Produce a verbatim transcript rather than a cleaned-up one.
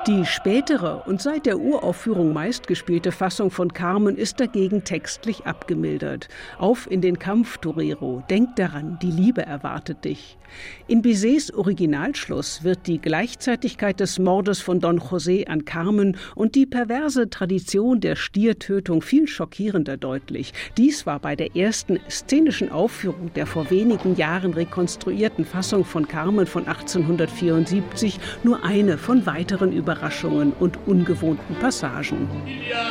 Die spätere und seit der Uraufführung meistgespielte Fassung von Carmen ist dagegen textlich abgemildert. Auf in den Kampf, Torero, denk daran, die Liebe erwartet dich. In Bizets Originalschluss wird die Gleichzeitigkeit des Mordes von Don José an Carmen und die perverse Tradition der Stiertötung viel schockierender deutlich. Dies war bei der ersten szenischen Aufführung der vor wenigen Jahren rekonstruierten Fassung von Carmen von achtzehnhundertvierundsiebzig nur eine von weiteren Überraschungen und ungewohnten Passagen.